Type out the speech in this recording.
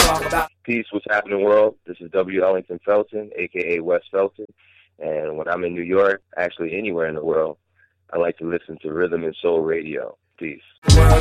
Peace, what's happening, world? This is W. Ellington Felton, a.k.a. Wes Felton. And when I'm in New York, actually anywhere in the world, I like to listen to Rhythm and Soul Radio. Peace.